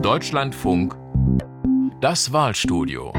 Deutschlandfunk, das Wahlstudio.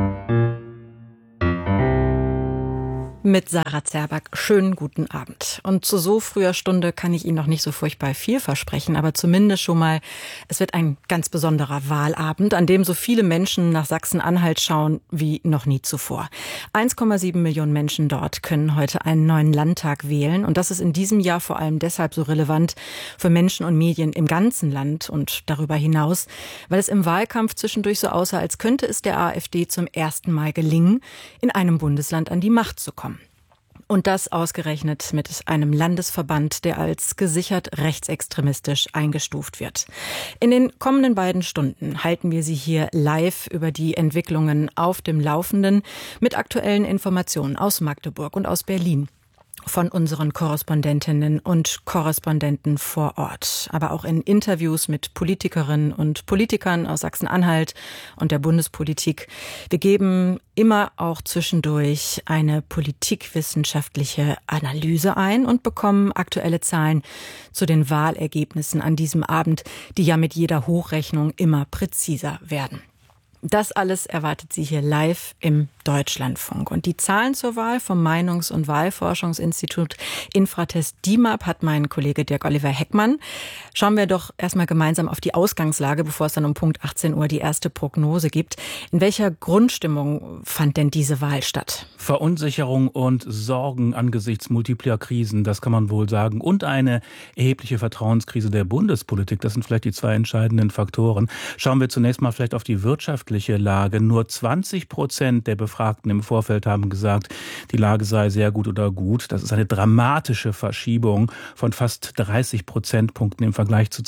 Mit Sarah Zerback. Schönen guten Abend. Und zu so früher Stunde kann ich Ihnen noch nicht so furchtbar viel versprechen, aber zumindest schon mal, es wird ein ganz besonderer Wahlabend, an dem so viele Menschen nach Sachsen-Anhalt schauen wie noch nie zuvor. 1,7 Millionen Menschen dort können heute einen neuen Landtag wählen. Und das ist in diesem Jahr vor allem deshalb so relevant für Menschen und Medien im ganzen Land und darüber hinaus, weil es im Wahlkampf zwischendurch so aussah, als könnte es der AfD zum ersten Mal gelingen, in einem Bundesland an die Macht zu kommen. Und das ausgerechnet mit einem Landesverband, der als gesichert rechtsextremistisch eingestuft wird. In den kommenden beiden Stunden halten wir Sie hier live über die Entwicklungen auf dem Laufenden mit aktuellen Informationen aus Magdeburg und aus Berlin. Von unseren Korrespondentinnen und Korrespondenten vor Ort, aber auch in Interviews mit Politikerinnen und Politikern aus Sachsen-Anhalt und der Bundespolitik. Wir geben immer auch zwischendurch eine politikwissenschaftliche Analyse ein und bekommen aktuelle Zahlen zu den Wahlergebnissen an diesem Abend, die ja mit jeder Hochrechnung immer präziser werden. Das alles erwartet Sie hier live im Deutschlandfunk. Und die Zahlen zur Wahl vom Meinungs- und Wahlforschungsinstitut Infratest DIMAP hat mein Kollege Dirk-Oliver Heckmann. Schauen wir doch erstmal gemeinsam auf die Ausgangslage, bevor es dann um Punkt 18 Uhr die erste Prognose gibt. In welcher Grundstimmung fand denn diese Wahl statt? Verunsicherung und Sorgen angesichts multipler Krisen, das kann man wohl sagen. Und eine erhebliche Vertrauenskrise der Bundespolitik. Das sind vielleicht die zwei entscheidenden Faktoren. Schauen wir zunächst mal vielleicht auf die wirtschaftliche Lage. Nur 20% der Befragten im Vorfeld haben gesagt, die Lage sei sehr gut oder gut. Das ist eine dramatische Verschiebung von fast 30 Prozentpunkten im Vergleich zu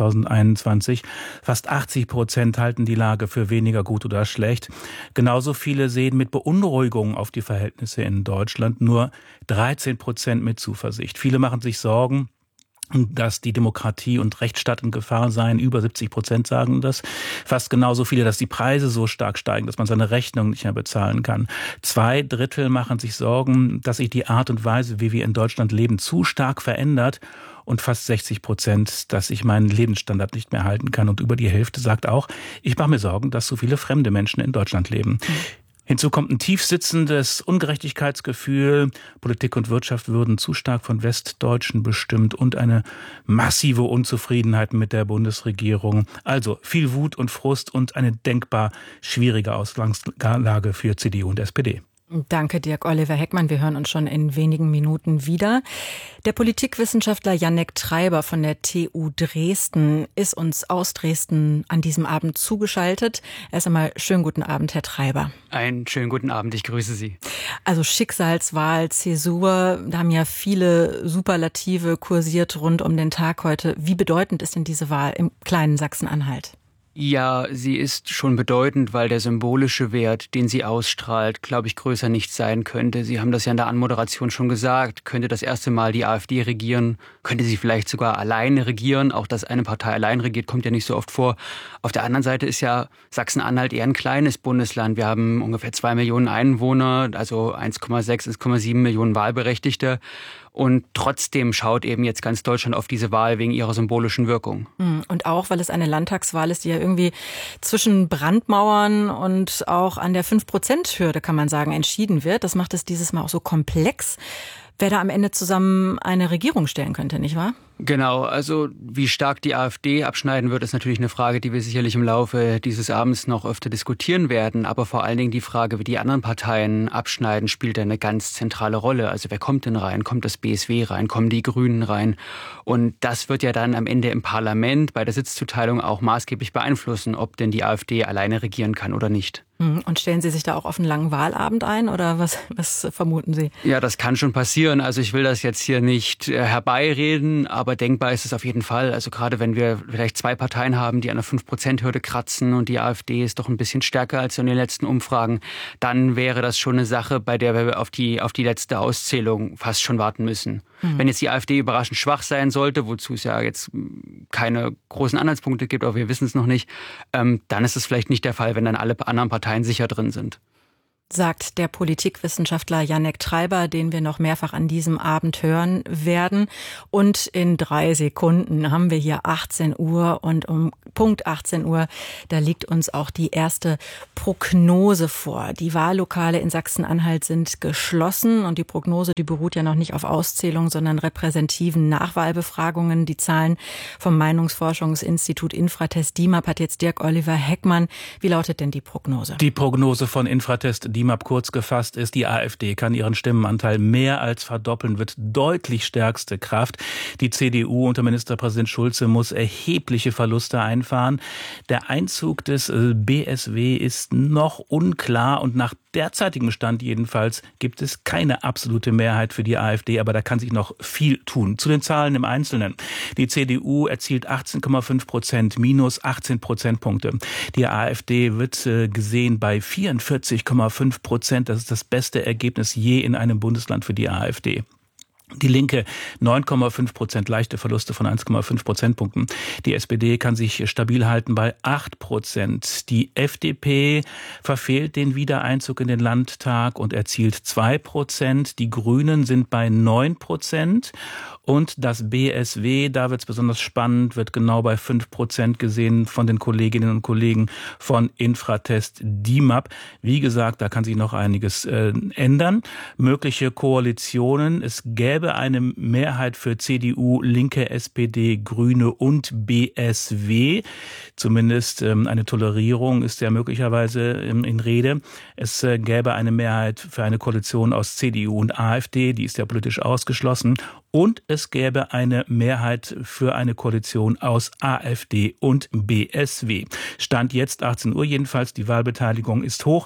2021. Fast 80% halten die Lage für weniger gut oder schlecht. Genauso viele sehen mit Beunruhigung auf die Verhältnisse in Deutschland. Nur 13% mit Zuversicht. Viele machen sich Sorgen, dass die Demokratie und Rechtsstaat in Gefahr seien. Über 70% sagen das. Fast genauso viele, dass die Preise so stark steigen, dass man seine Rechnung nicht mehr bezahlen kann. 2/3 machen sich Sorgen, dass sich die Art und Weise, wie wir in Deutschland leben, zu stark verändert. Und fast 60%, dass ich meinen Lebensstandard nicht mehr halten kann. Und über die Hälfte sagt auch, ich mache mir Sorgen, dass so viele fremde Menschen in Deutschland leben. Hinzu kommt ein tiefsitzendes Ungerechtigkeitsgefühl. Politik und Wirtschaft würden zu stark von Westdeutschen bestimmt und eine massive Unzufriedenheit mit der Bundesregierung. Also viel Wut und Frust und eine denkbar schwierige Ausgangslage für CDU und SPD. Danke, Dirk-Oliver Heckmann. Wir hören uns schon in wenigen Minuten wieder. Der Politikwissenschaftler Jannek Treiber von der TU Dresden ist uns aus Dresden an diesem Abend zugeschaltet. Erst einmal schönen guten Abend, Herr Treiber. Einen schönen guten Abend, ich grüße Sie. Also Schicksalswahl, Zäsur, da haben ja viele Superlative kursiert rund um den Tag heute. Wie bedeutend ist denn diese Wahl im kleinen Sachsen-Anhalt? Ja, sie ist schon bedeutend, weil der symbolische Wert, den sie ausstrahlt, glaube ich, größer nicht sein könnte. Sie haben das ja in der Anmoderation schon gesagt. Könnte das erste Mal die AfD regieren? Könnte sie vielleicht sogar alleine regieren? Auch dass eine Partei allein regiert, kommt ja nicht so oft vor. Auf der anderen Seite ist ja Sachsen-Anhalt eher ein kleines Bundesland. Wir haben ungefähr 2 Millionen Einwohner, also 1,6, 1,7 Millionen Wahlberechtigte. Und trotzdem schaut eben jetzt ganz Deutschland auf diese Wahl wegen ihrer symbolischen Wirkung. Und auch, weil es eine Landtagswahl ist, die ja irgendwie zwischen Brandmauern und auch an der 5%-Hürde, kann man sagen, entschieden wird. Das macht es dieses Mal auch so komplex, wer da am Ende zusammen eine Regierung stellen könnte, nicht wahr? Genau, also wie stark die AfD abschneiden wird, ist natürlich eine Frage, die wir sicherlich im Laufe dieses Abends noch öfter diskutieren werden. Aber vor allen Dingen die Frage, wie die anderen Parteien abschneiden, spielt eine ganz zentrale Rolle. Also wer kommt denn rein? Kommt das BSW rein? Kommen die Grünen rein? Und das wird ja dann am Ende im Parlament bei der Sitzzuteilung auch maßgeblich beeinflussen, ob denn die AfD alleine regieren kann oder nicht. Und stellen Sie sich da auch auf einen langen Wahlabend ein oder was vermuten Sie? Ja, das kann schon passieren. Also ich will das jetzt hier nicht herbeireden, aber denkbar ist es auf jeden Fall. Also gerade wenn wir vielleicht 2 Parteien haben, die an der 5%-Hürde kratzen und die AfD ist doch ein bisschen stärker als in den letzten Umfragen, dann wäre das schon eine Sache, bei der wir auf die letzte Auszählung fast schon warten müssen. Wenn jetzt die AfD überraschend schwach sein sollte, wozu es ja jetzt keine großen Anhaltspunkte gibt, aber wir wissen es noch nicht, dann ist es vielleicht nicht der Fall, wenn dann alle anderen Parteien sicher drin sind. sagt der Politikwissenschaftler Janek Treiber, den wir noch mehrfach an diesem Abend hören werden. Und in 3 Sekunden haben wir hier 18 Uhr und um Punkt 18 Uhr, da liegt uns auch die erste Prognose vor. Die Wahllokale in Sachsen-Anhalt sind geschlossen und die Prognose, die beruht ja noch nicht auf Auszählung, sondern repräsentativen Nachwahlbefragungen. Die Zahlen vom Meinungsforschungsinstitut Infratest DIMAP hat jetzt Dirk Oliver Heckmann. Wie lautet denn die Prognose? Die Prognose von Infratest DIMAP kurz gefasst ist, die AfD kann ihren Stimmenanteil mehr als verdoppeln, wird deutlich stärkste Kraft. Die CDU unter Ministerpräsident Schulze muss erhebliche Verluste einfahren. Der Einzug des BSW ist noch unklar und nach derzeitigem Stand jedenfalls gibt es keine absolute Mehrheit für die AfD, aber da kann sich noch viel tun. Zu den Zahlen im Einzelnen. Die CDU erzielt 18,5%, minus 18 Prozentpunkte. Die AfD wird gesehen bei 44,5%. Das ist das beste Ergebnis je in einem Bundesland für die AfD. Die Linke 9,5%, leichte Verluste von 1,5 Prozentpunkten. Die SPD kann sich stabil halten bei 8%. Die FDP verfehlt den Wiedereinzug in den Landtag und erzielt 2%. Die Grünen sind bei 9%. Und das BSW, da wird es besonders spannend, wird genau bei 5% gesehen von den Kolleginnen und Kollegen von Infratest DIMAP. Wie gesagt, da kann sich noch einiges ändern. Mögliche Koalitionen, es gäbe eine Mehrheit für CDU, Linke, SPD, Grüne und BSW. Zumindest eine Tolerierung ist ja möglicherweise in Rede. Es gäbe eine Mehrheit für eine Koalition aus CDU und AfD, die ist ja politisch ausgeschlossen. Und es gäbe eine Mehrheit für eine Koalition aus AfD und BSW. Stand jetzt 18 Uhr jedenfalls, die Wahlbeteiligung ist hoch,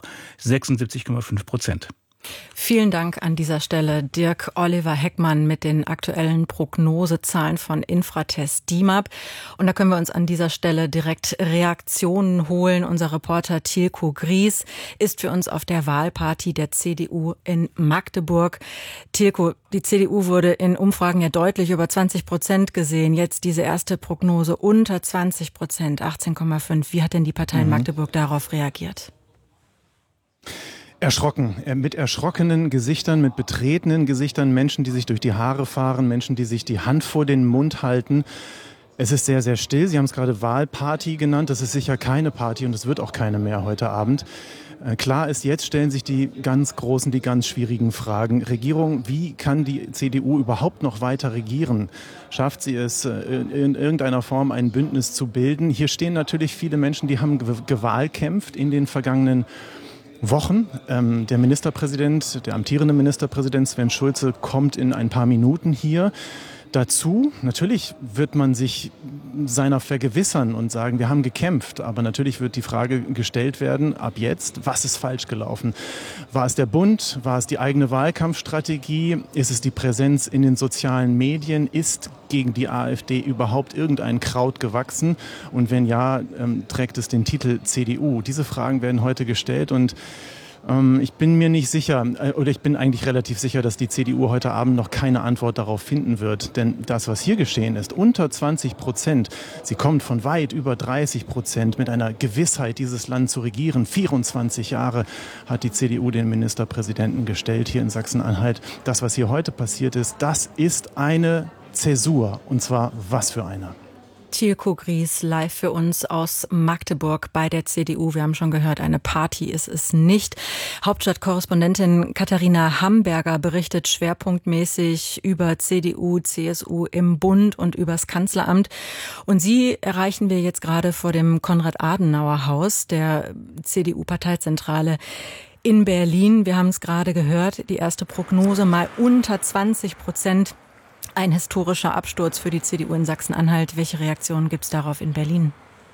76,5%. Vielen Dank an dieser Stelle Dirk Oliver Heckmann mit den aktuellen Prognosezahlen von Infratest DIMAP. Und da können wir uns an dieser Stelle direkt Reaktionen holen. Unser Reporter Tilko Gries ist für uns auf der Wahlparty der CDU in Magdeburg. Tilko, die CDU wurde in Umfragen ja deutlich über 20% gesehen. Jetzt diese erste Prognose unter 20%, 18,5. Wie hat denn die Partei in Magdeburg darauf reagiert? Erschrocken, mit erschrockenen Gesichtern, mit betretenen Gesichtern, Menschen, die sich durch die Haare fahren, Menschen, die sich die Hand vor den Mund halten. Es ist sehr, sehr still. Sie haben es gerade Wahlparty genannt. Das ist sicher keine Party und es wird auch keine mehr heute Abend. Klar ist, jetzt stellen sich die ganz großen, die ganz schwierigen Fragen. Regierung, wie kann die CDU überhaupt noch weiter regieren? Schafft sie es, in irgendeiner Form ein Bündnis zu bilden? Hier stehen natürlich viele Menschen, die haben gewahlkämpft in den vergangenen Wochen. Der Ministerpräsident, der amtierende Ministerpräsident Sven Schulze kommt in ein paar Minuten hier dazu. Natürlich wird man sich seiner vergewissern und sagen, wir haben gekämpft. Aber natürlich wird die Frage gestellt werden, ab jetzt, was ist falsch gelaufen? War es der Bund? War es die eigene Wahlkampfstrategie? Ist es die Präsenz in den sozialen Medien? Ist gegen die AfD überhaupt irgendein Kraut gewachsen? Und wenn ja, trägt es den Titel CDU? Diese Fragen werden heute gestellt und ich bin mir nicht sicher, oder ich bin eigentlich relativ sicher, dass die CDU heute Abend noch keine Antwort darauf finden wird. Denn das, was hier geschehen ist, unter 20%, sie kommt von weit über 30% mit einer Gewissheit, dieses Land zu regieren. 24 Jahre hat die CDU den Ministerpräsidenten gestellt hier in Sachsen-Anhalt. Das, was hier heute passiert ist, das ist eine Zäsur. Und zwar was für eine? Tilko Gries live für uns aus Magdeburg bei der CDU. Wir haben schon gehört, eine Party ist es nicht. Hauptstadtkorrespondentin Katharina Hamberger berichtet schwerpunktmäßig über CDU, CSU im Bund und übers Kanzleramt. Und sie erreichen wir jetzt gerade vor dem Konrad-Adenauer-Haus, der CDU-Parteizentrale in Berlin. Wir haben es gerade gehört, die erste Prognose mal unter 20%. Ein historischer Absturz für die CDU in Sachsen-Anhalt. Welche Reaktionen gibt es darauf in Berlin?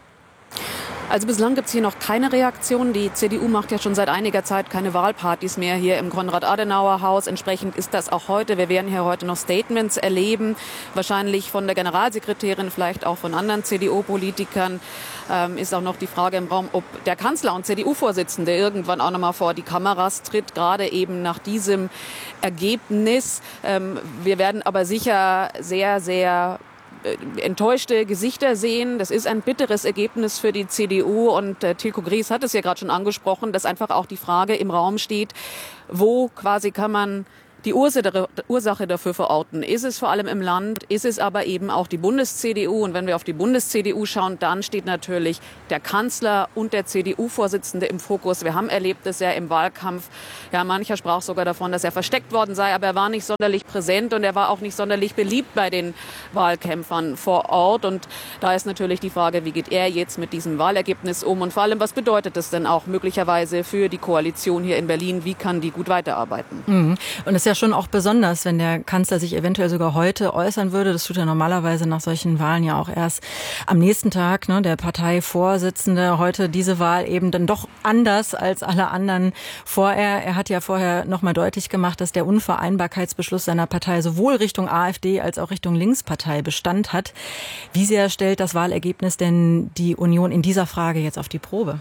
Also bislang gibt es hier noch keine Reaktion. Die CDU macht ja schon seit einiger Zeit keine Wahlpartys mehr hier im Konrad-Adenauer-Haus. Entsprechend ist das auch heute. Wir werden hier heute noch Statements erleben. Wahrscheinlich von der Generalsekretärin, vielleicht auch von anderen CDU-Politikern. Ist auch noch die Frage im Raum, ob der Kanzler und CDU-Vorsitzende irgendwann auch noch mal vor die Kameras tritt, gerade eben nach diesem Ergebnis. Wir werden aber sicher sehr, sehr enttäuschte Gesichter sehen. Das ist ein bitteres Ergebnis für die CDU und Tilko Gries hat es ja gerade schon angesprochen, dass einfach auch die Frage im Raum steht, wo quasi kann man die Ursache dafür verorten. Ist es vor allem im Land, ist es aber eben auch die Bundes-CDU. Und wenn wir auf die Bundes-CDU schauen, dann steht natürlich der Kanzler und der CDU-Vorsitzende im Fokus. Wir haben erlebt, dass er im Wahlkampf, ja, mancher sprach sogar davon, dass er versteckt worden sei, aber er war nicht sonderlich präsent und er war auch nicht sonderlich beliebt bei den Wahlkämpfern vor Ort. Und da ist natürlich die Frage, wie geht er jetzt mit diesem Wahlergebnis um? Und vor allem, was bedeutet das denn auch möglicherweise für die Koalition hier in Berlin? Wie kann die gut weiterarbeiten? Mhm. Und es ist ja schon auch besonders, wenn der Kanzler sich eventuell sogar heute äußern würde. Das tut er normalerweise nach solchen Wahlen ja auch erst am nächsten Tag. Ne, der Parteivorsitzende heute diese Wahl eben dann doch anders als alle anderen vorher. Er hat ja vorher nochmal deutlich gemacht, dass der Unvereinbarkeitsbeschluss seiner Partei sowohl Richtung AfD als auch Richtung Linkspartei Bestand hat. Wie sehr stellt das Wahlergebnis denn die Union in dieser Frage jetzt auf die Probe?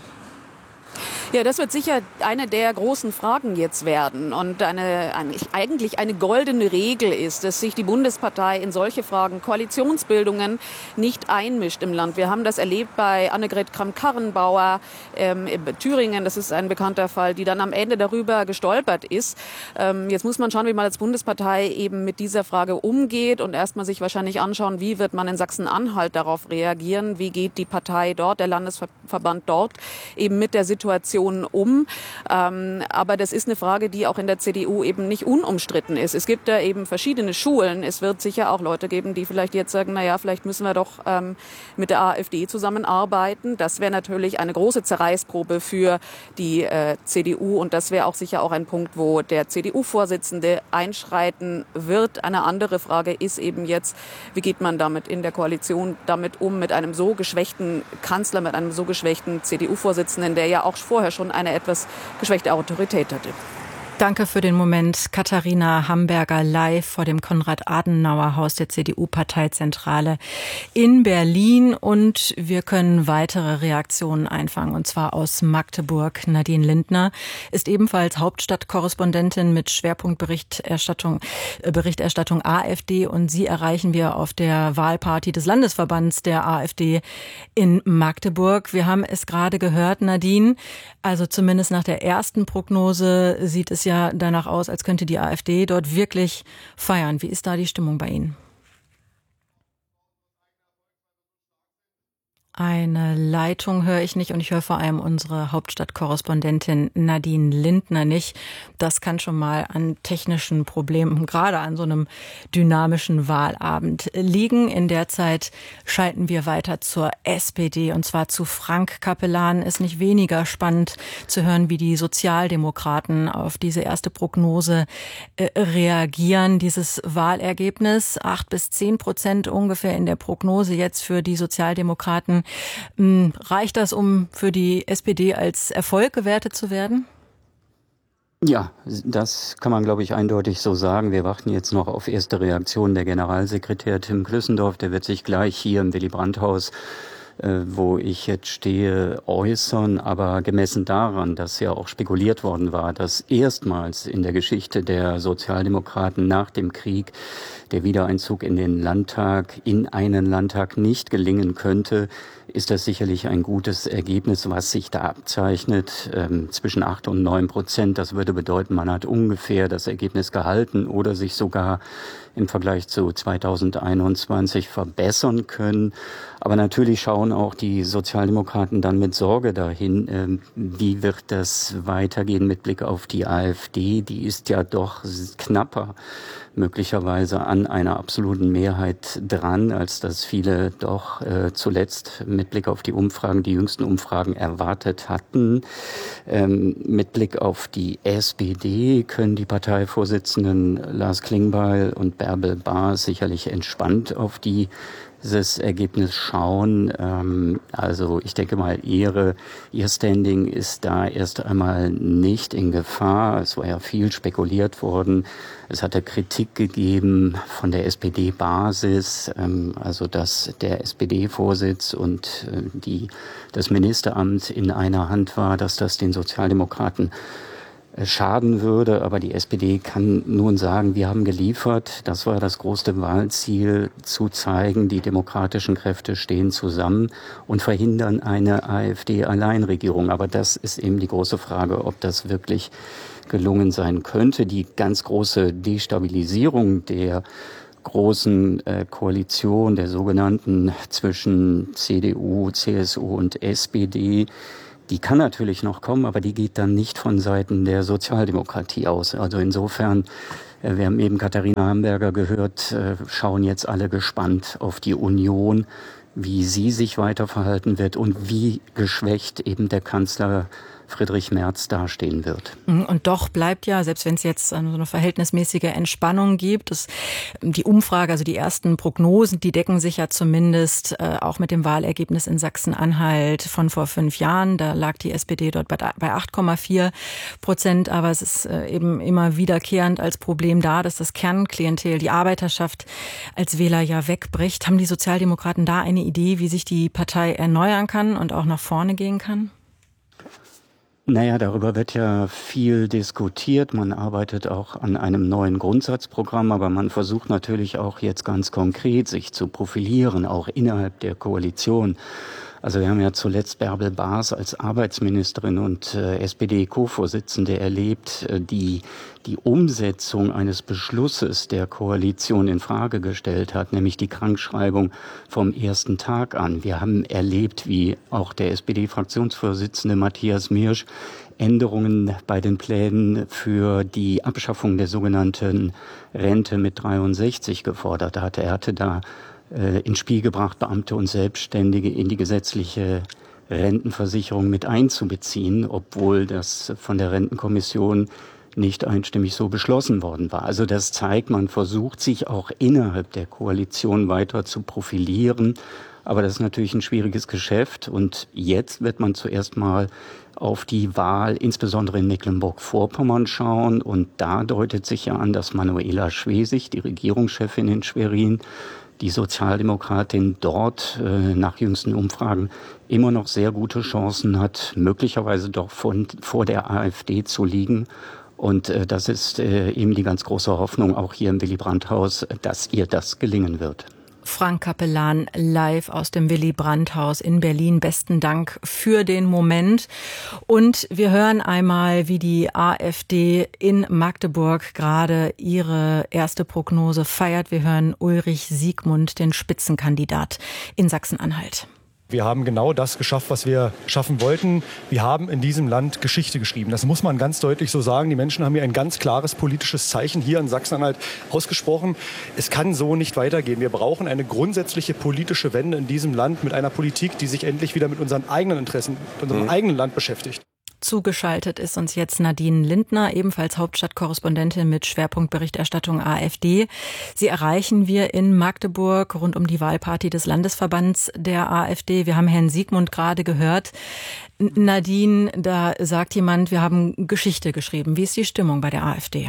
Ja, das wird sicher eine der großen Fragen jetzt werden. Und eigentlich eine goldene Regel ist, dass sich die Bundespartei in solche Fragen, Koalitionsbildungen, nicht einmischt im Land. Wir haben das erlebt bei Annegret Kramp-Karrenbauer in Thüringen. Das ist ein bekannter Fall, die dann am Ende darüber gestolpert ist. Jetzt muss man schauen, wie man als Bundespartei eben mit dieser Frage umgeht und erstmal sich wahrscheinlich anschauen, wie wird man in Sachsen-Anhalt darauf reagieren, wie geht die Partei dort, der Landesverband dort eben mit der Situation um. Aber das ist eine Frage, die auch in der CDU eben nicht unumstritten ist. Es gibt da eben verschiedene Schulen. Es wird sicher auch Leute geben, die vielleicht jetzt sagen, naja, vielleicht müssen wir doch mit der AfD zusammenarbeiten. Das wäre natürlich eine große Zerreißprobe für die CDU und das wäre auch sicher auch ein Punkt, wo der CDU-Vorsitzende einschreiten wird. Eine andere Frage ist eben jetzt, wie geht man damit in der Koalition damit um, mit einem so geschwächten Kanzler, mit einem so geschwächten CDU-Vorsitzenden, der ja auch vorher schon eine etwas geschwächte Autorität hatte. Danke für den Moment. Katharina Hamberger live vor dem Konrad-Adenauer-Haus der CDU-Parteizentrale in Berlin. Und wir können weitere Reaktionen einfangen, und zwar aus Magdeburg. Nadine Lindner ist ebenfalls Hauptstadtkorrespondentin mit Schwerpunktberichterstattung AfD. Und sie erreichen wir auf der Wahlparty des Landesverbands der AfD in Magdeburg. Wir haben es gerade gehört, Nadine. Also zumindest nach der ersten Prognose sieht es ja danach aus, als könnte die AfD dort wirklich feiern. Wie ist da die Stimmung bei Ihnen? Eine Leitung höre ich nicht und ich höre vor allem unsere Hauptstadtkorrespondentin Nadine Lindner nicht. Das kann schon mal an technischen Problemen, gerade an so einem dynamischen Wahlabend liegen. In der Zeit schalten wir weiter zur SPD und zwar zu Frank Capellan. Ist nicht weniger spannend zu hören, wie die Sozialdemokraten auf diese erste Prognose reagieren. Dieses Wahlergebnis, 8-10% ungefähr in der Prognose jetzt für die Sozialdemokraten. Reicht das, um für die SPD als Erfolg gewertet zu werden? Ja, das kann man, glaube ich, eindeutig so sagen. Wir warten jetzt noch auf erste Reaktionen. Der Generalsekretär Tim Klüssendorf, der wird sich gleich hier im Willy-Brandt-Haus, wo ich jetzt stehe, äußern. Aber gemessen daran, dass ja auch spekuliert worden war, dass erstmals in der Geschichte der Sozialdemokraten nach dem Krieg der Wiedereinzug in den Landtag, in einen Landtag nicht gelingen könnte, ist das sicherlich ein gutes Ergebnis, was sich da abzeichnet, zwischen 8 und 9%. Das würde bedeuten, man hat ungefähr das Ergebnis gehalten oder sich sogar im Vergleich zu 2021 verbessern können. Aber natürlich schauen auch die Sozialdemokraten dann mit Sorge dahin, wie wird das weitergehen mit Blick auf die AfD. Die ist ja doch knapper möglicherweise an einer absoluten Mehrheit dran, als das viele doch zuletzt mit Blick auf die Umfragen, die jüngsten Umfragen erwartet hatten. Mit Blick auf die SPD können die Parteivorsitzenden Lars Klingbeil und Bärbel Baas sicherlich entspannt auf dieses Ergebnis schauen. Also ich denke mal, ihr Standing ist da erst einmal nicht in Gefahr. Es war ja viel spekuliert worden. Es hatte Kritik gegeben von der SPD-Basis, also dass der SPD-Vorsitz und das Ministeramt in einer Hand war, dass das den Sozialdemokraten schaden würde. Aber die SPD kann nun sagen, wir haben geliefert. Das war das große Wahlziel, zu zeigen, die demokratischen Kräfte stehen zusammen und verhindern eine AfD-Alleinregierung. Aber das ist eben die große Frage, ob das wirklich gelungen sein könnte. Die ganz große Destabilisierung der großen Koalition, der sogenannten zwischen CDU, CSU und SPD, die kann natürlich noch kommen, aber die geht dann nicht von Seiten der Sozialdemokratie aus. Also insofern, wir haben eben Katharina Hamburger gehört, schauen jetzt alle gespannt auf die Union, wie sie sich weiter verhalten wird und wie geschwächt eben der Kanzler Friedrich Merz dastehen wird. Und doch bleibt ja, selbst wenn es jetzt so eine verhältnismäßige Entspannung gibt, die Umfrage, also die ersten Prognosen, die decken sich ja zumindest auch mit dem Wahlergebnis in Sachsen-Anhalt von vor 5 Jahren. Da lag die SPD dort bei 8,4%. Aber es ist eben immer wiederkehrend als Problem da, dass das Kernklientel, die Arbeiterschaft als Wähler ja wegbricht. Haben die Sozialdemokraten da eine Idee, wie sich die Partei erneuern kann und auch nach vorne gehen kann? Naja, darüber wird ja viel diskutiert. Man arbeitet auch an einem neuen Grundsatzprogramm, aber man versucht natürlich auch jetzt ganz konkret, sich zu profilieren, auch innerhalb der Koalition. Also wir haben ja zuletzt Bärbel Baas als Arbeitsministerin und SPD-Co-Vorsitzende erlebt, die Umsetzung eines Beschlusses der Koalition in Frage gestellt hat, nämlich die Krankschreibung vom ersten Tag an. Wir haben erlebt, wie auch der SPD-Fraktionsvorsitzende Matthias Mirsch Änderungen bei den Plänen für die Abschaffung der sogenannten Rente mit 63 gefordert hat. Er hatte da ins Spiel gebracht, Beamte und Selbstständige in die gesetzliche Rentenversicherung mit einzubeziehen, obwohl das von der Rentenkommission nicht einstimmig so beschlossen worden war. Also das zeigt, man versucht sich auch innerhalb der Koalition weiter zu profilieren. Aber das ist natürlich ein schwieriges Geschäft. Und jetzt wird man zuerst mal auf die Wahl, insbesondere in Mecklenburg-Vorpommern, schauen. Und da deutet sich ja an, dass Manuela Schwesig, die Regierungschefin in Schwerin, die Sozialdemokratin dort nach jüngsten Umfragen immer noch sehr gute Chancen hat, möglicherweise doch vor der AfD zu liegen. Und das ist eben die ganz große Hoffnung auch hier im Willy-Brandt-Haus, dass ihr das gelingen wird. Frank Capellan live aus dem Willy-Brandt-Haus in Berlin. Besten Dank für den Moment. Und wir hören einmal, wie die AfD in Magdeburg gerade ihre erste Prognose feiert. Wir hören Ulrich Siegmund, den Spitzenkandidat in Sachsen-Anhalt. Wir haben genau das geschafft, was wir schaffen wollten. Wir haben in diesem Land Geschichte geschrieben. Das muss man ganz deutlich so sagen. Die Menschen haben hier ein ganz klares politisches Zeichen hier in Sachsen-Anhalt ausgesprochen. Es kann so nicht weitergehen. Wir brauchen eine grundsätzliche politische Wende in diesem Land mit einer Politik, die sich endlich wieder mit unseren eigenen Interessen, mit unserem eigenen Land beschäftigt. Zugeschaltet ist uns jetzt Nadine Lindner, ebenfalls Hauptstadtkorrespondentin mit Schwerpunktberichterstattung AfD. Sie erreichen wir in Magdeburg rund um die Wahlparty des Landesverbands der AfD. Wir haben Herrn Siegmund gerade gehört. Nadine, da sagt jemand, wir haben Geschichte geschrieben. Wie ist die Stimmung bei der AfD?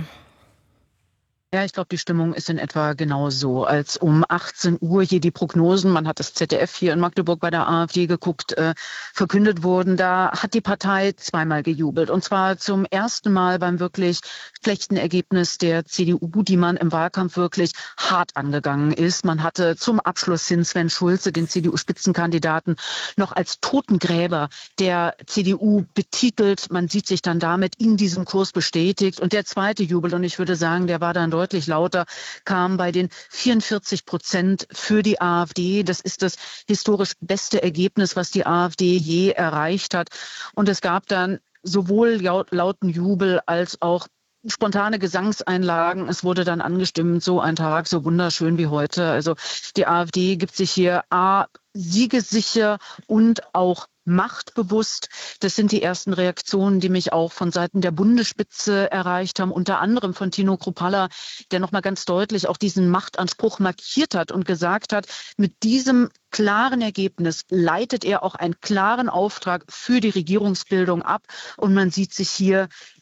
Ja, ich glaube, die Stimmung ist in etwa genau so, als um 18 Uhr hier die Prognosen, man hat das ZDF hier in Magdeburg bei der AfD geguckt, verkündet wurden. Da hat die Partei zweimal gejubelt. Und zwar zum ersten Mal beim wirklich schlechten Ergebnis der CDU, die man im Wahlkampf wirklich hart angegangen ist. Man hatte zum Abschluss hin Sven Schulze, den CDU-Spitzenkandidaten, noch als Totengräber der CDU betitelt. Man sieht sich dann damit in diesem Kurs bestätigt. Und der zweite Jubel, und ich würde sagen, der war dann deutlich lauter, kam bei den 44% für die AfD. Das ist das historisch beste Ergebnis, was die AfD je erreicht hat. Und es gab dann sowohl lauten Jubel als auch spontane Gesangseinlagen. Es wurde dann angestimmt, so ein Tag, so wunderschön wie heute. Also die AfD gibt sich hier siegessicher und auch machtbewusst. Das sind die ersten Reaktionen, die mich auch von Seiten der Bundesspitze erreicht haben, unter anderem von Tino Kruppalla, der nochmal ganz deutlich auch diesen Machtanspruch markiert hat und gesagt hat, mit diesem klaren Ergebnis leitet er auch einen klaren Auftrag für die Regierungsbildung ab. Und man sieht sich hier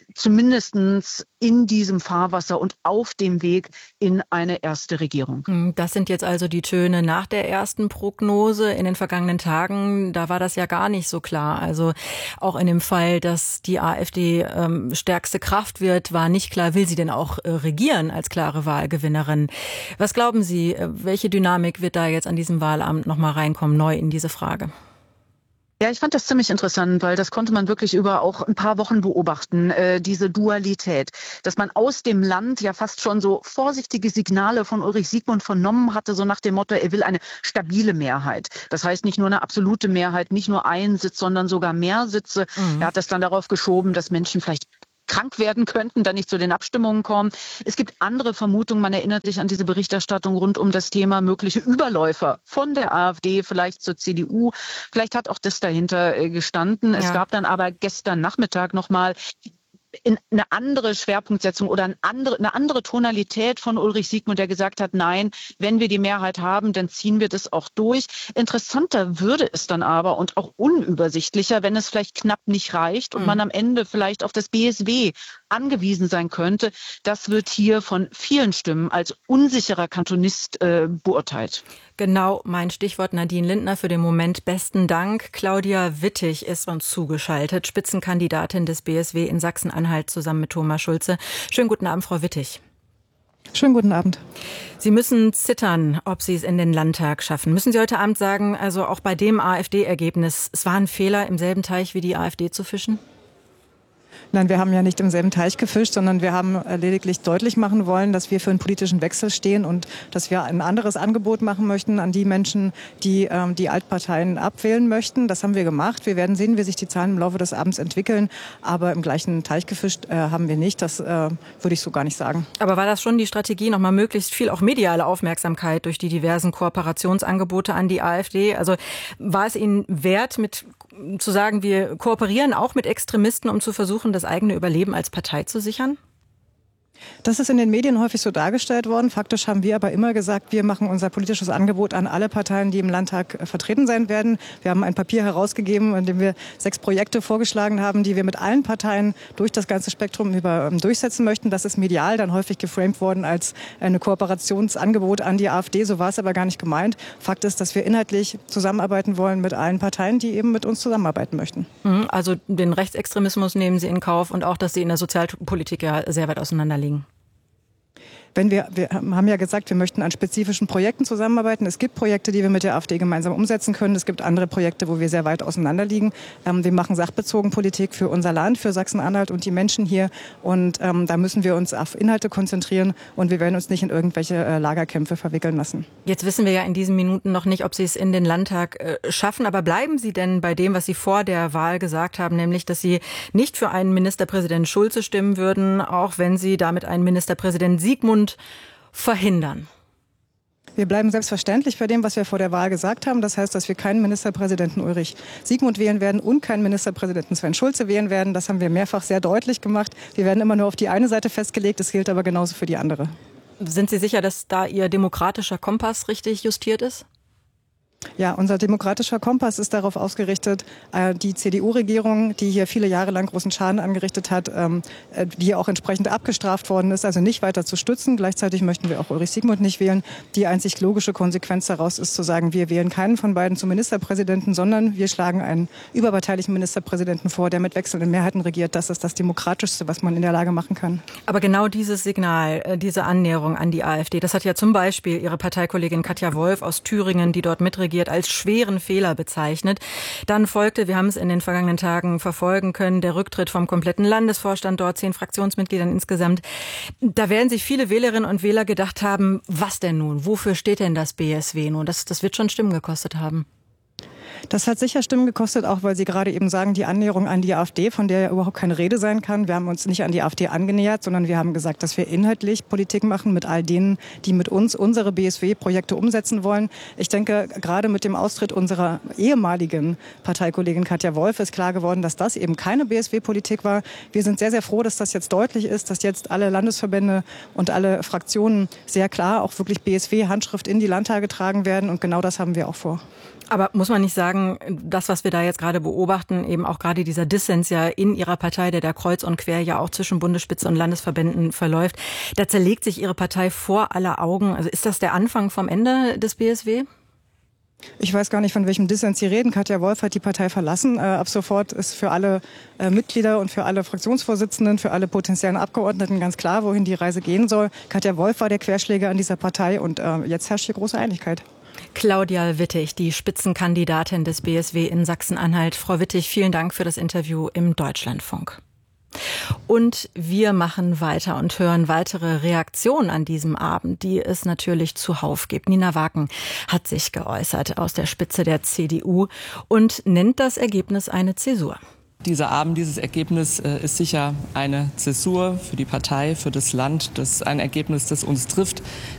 zumindest in diesem Fahrwasser und auf dem Weg in eine erste Regierung. Das sind jetzt also die Töne nach der ersten Prognose. In den vergangenen Tagen, da war das ja gar nicht so klar. Also auch in dem Fall, dass die AfD stärkste Kraft wird, war nicht klar, will sie denn auch regieren als klare Wahlgewinnerin. Was glauben Sie, welche Dynamik wird da jetzt an diesem Wahlabend nochmal reinkommen, neu in diese Frage? Ja, ich fand das ziemlich interessant, weil das konnte man wirklich über auch ein paar Wochen beobachten, diese Dualität, dass man aus dem Land ja fast schon so vorsichtige Signale von Ulrich Siegmund vernommen hatte, so nach dem Motto, er will eine stabile Mehrheit. Das heißt nicht nur eine absolute Mehrheit, nicht nur einen Sitz, sondern sogar mehr Sitze. Er hat das dann darauf geschoben, dass Menschen vielleicht krank werden könnten, dann nicht zu den Abstimmungen kommen. Es gibt andere Vermutungen. Man erinnert sich an diese Berichterstattung rund um das Thema mögliche Überläufer von der AfD, vielleicht zur CDU. Vielleicht hat auch das dahinter gestanden. Ja. Es gab dann aber gestern Nachmittag nochmal in eine andere Schwerpunktsetzung oder eine andere Tonalität von Ulrich Siegmund, der gesagt hat, nein, wenn wir die Mehrheit haben, dann ziehen wir das auch durch. Interessanter würde es dann aber und auch unübersichtlicher, wenn es vielleicht knapp nicht reicht und man am Ende vielleicht auf das BSW angewiesen sein könnte. Das wird hier von vielen Stimmen als unsicherer Kantonist beurteilt. Genau, mein Stichwort Nadine Lindner für den Moment. Besten Dank. Claudia Wittig ist uns zugeschaltet, Spitzenkandidatin des BSW in Sachsen-Anhalt zusammen mit Thomas Schulze. Schönen guten Abend, Frau Wittig. Schönen guten Abend. Sie müssen zittern, ob Sie es in den Landtag schaffen. Müssen Sie heute Abend sagen, also auch bei dem AfD-Ergebnis, es war ein Fehler, im selben Teich wie die AfD zu fischen? Nein, wir haben ja nicht im selben Teich gefischt, sondern wir haben lediglich deutlich machen wollen, dass wir für einen politischen Wechsel stehen und dass wir ein anderes Angebot machen möchten an die Menschen, die die Altparteien abwählen möchten. Das haben wir gemacht. Wir werden sehen, wie sich die Zahlen im Laufe des Abends entwickeln. Aber im gleichen Teich gefischt haben wir nicht. Das würde ich so gar nicht sagen. Aber war das schon die Strategie, nochmal möglichst viel auch mediale Aufmerksamkeit durch die diversen Kooperationsangebote an die AfD? Also war es Ihnen wert, zu sagen, wir kooperieren auch mit Extremisten, um zu versuchen, das eigene Überleben als Partei zu sichern? Das ist in den Medien häufig so dargestellt worden. Faktisch haben wir aber immer gesagt, wir machen unser politisches Angebot an alle Parteien, die im Landtag vertreten sein werden. Wir haben ein Papier herausgegeben, in dem wir 6 Projekte vorgeschlagen haben, die wir mit allen Parteien durch das ganze Spektrum durchsetzen möchten. Das ist medial dann häufig geframed worden als ein Kooperationsangebot an die AfD. So war es aber gar nicht gemeint. Fakt ist, dass wir inhaltlich zusammenarbeiten wollen mit allen Parteien, die eben mit uns zusammenarbeiten möchten. Also den Rechtsextremismus nehmen Sie in Kauf und auch, dass Sie in der Sozialpolitik ja sehr weit auseinander liegen. Wir haben ja gesagt, wir möchten an spezifischen Projekten zusammenarbeiten. Es gibt Projekte, die wir mit der AfD gemeinsam umsetzen können. Es gibt andere Projekte, wo wir sehr weit auseinander liegen. Wir machen sachbezogen Politik für unser Land, für Sachsen-Anhalt und die Menschen hier. Und da müssen wir uns auf Inhalte konzentrieren und wir werden uns nicht in irgendwelche Lagerkämpfe verwickeln lassen. Jetzt wissen wir ja in diesen Minuten noch nicht, ob Sie es in den Landtag schaffen. Aber bleiben Sie denn bei dem, was Sie vor der Wahl gesagt haben, nämlich, dass Sie nicht für einen Ministerpräsident Schulze stimmen würden, auch wenn Sie damit einen Ministerpräsident Siegmund verhindern? Wir bleiben selbstverständlich bei dem, was wir vor der Wahl gesagt haben. Das heißt, dass wir keinen Ministerpräsidenten Ulrich Siegmund wählen werden und keinen Ministerpräsidenten Sven Schulze wählen werden. Das haben wir mehrfach sehr deutlich gemacht. Wir werden immer nur auf die eine Seite festgelegt. Das gilt aber genauso für die andere. Sind Sie sicher, dass da Ihr demokratischer Kompass richtig justiert ist? Ja, unser demokratischer Kompass ist darauf ausgerichtet, die CDU-Regierung, die hier viele Jahre lang großen Schaden angerichtet hat, die hier auch entsprechend abgestraft worden ist, also nicht weiter zu stützen. Gleichzeitig möchten wir auch Ulrich Siegmund nicht wählen. Die einzig logische Konsequenz daraus ist zu sagen, wir wählen keinen von beiden zum Ministerpräsidenten, sondern wir schlagen einen überparteilichen Ministerpräsidenten vor, der mit wechselnden Mehrheiten regiert. Das ist das Demokratischste, was man in der Lage machen kann. Aber genau dieses Signal, diese Annäherung an die AfD, das hat ja zum Beispiel Ihre Parteikollegin Katja Wolf aus Thüringen, die dort mitregiert, als schweren Fehler bezeichnet. Dann folgte, wir haben es in den vergangenen Tagen verfolgen können, der Rücktritt vom kompletten Landesvorstand dort, 10 Fraktionsmitgliedern insgesamt. Da werden sich viele Wählerinnen und Wähler gedacht haben, was denn nun? Wofür steht denn das BSW nun? Das wird schon Stimmen gekostet haben. Das hat sicher Stimmen gekostet, auch weil Sie gerade eben sagen, die Annäherung an die AfD, von der ja überhaupt keine Rede sein kann. Wir haben uns nicht an die AfD angenähert, sondern wir haben gesagt, dass wir inhaltlich Politik machen mit all denen, die mit uns unsere BSW-Projekte umsetzen wollen. Ich denke, gerade mit dem Austritt unserer ehemaligen Parteikollegin Katja Wolf ist klar geworden, dass das eben keine BSW-Politik war. Wir sind sehr, sehr froh, dass das jetzt deutlich ist, dass jetzt alle Landesverbände und alle Fraktionen sehr klar auch wirklich BSW-Handschrift in die Landtage tragen werden. Und genau das haben wir auch vor. Aber muss man nicht sagen, das, was wir da jetzt gerade beobachten, eben auch gerade dieser Dissens ja in Ihrer Partei, der da kreuz und quer ja auch zwischen Bundesspitze und Landesverbänden verläuft, da zerlegt sich Ihre Partei vor aller Augen. Also ist das der Anfang vom Ende des BSW? Ich weiß gar nicht, von welchem Dissens Sie reden. Katja Wolf hat die Partei verlassen. Ab sofort ist für alle Mitglieder und für alle Fraktionsvorsitzenden, für alle potenziellen Abgeordneten ganz klar, wohin die Reise gehen soll. Katja Wolf war der Querschläger an dieser Partei und jetzt herrscht hier große Einigkeit. Claudia Wittig, die Spitzenkandidatin des BSW in Sachsen-Anhalt. Frau Wittig, vielen Dank für das Interview im Deutschlandfunk. Und wir machen weiter und hören weitere Reaktionen an diesem Abend, die es natürlich zuhauf gibt. Nina Waken hat sich geäußert aus der Spitze der CDU und nennt das Ergebnis eine Zäsur. Dieser Abend, dieses Ergebnis ist sicher eine Zäsur für die Partei, für das Land. Das ist ein Ergebnis, das uns trifft.